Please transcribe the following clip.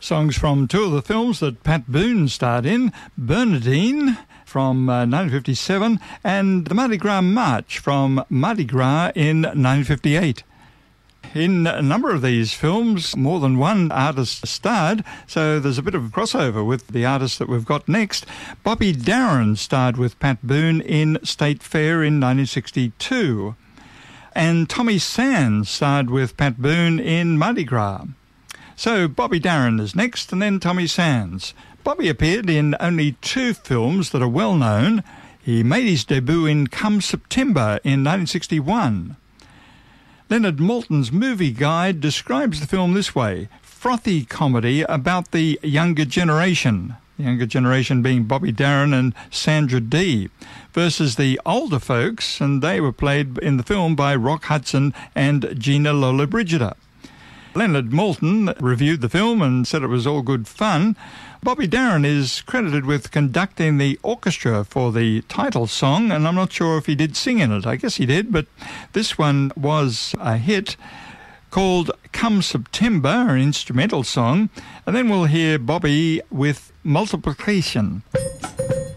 Songs from two of the films that Pat Boone starred in, Bernadine from 1957 and the Mardi Gras March from Mardi Gras in 1958. In a number of these films, more than one artist starred, so there's a bit of a crossover with the artist that we've got next. Bobby Darin starred with Pat Boone in State Fair in 1962. And Tommy Sands starred with Pat Boone in Mardi Gras. So Bobby Darin is next, and then Tommy Sands. Bobby appeared in only two films that are well known. He made his debut in Come September in 1961. Leonard Maltin's movie guide describes the film this way: frothy comedy about the younger generation being Bobby Darin and Sandra Dee, versus the older folks, and they were played in the film by Rock Hudson and Gina Lollobrigida. Leonard Maltin reviewed the film and said it was all good fun. Bobby Darin is credited with conducting the orchestra for the title song, and I'm not sure if he did sing in it. I guess he did, but this one was a hit called Come September, an instrumental song, and then we'll hear Bobby with Multiplication.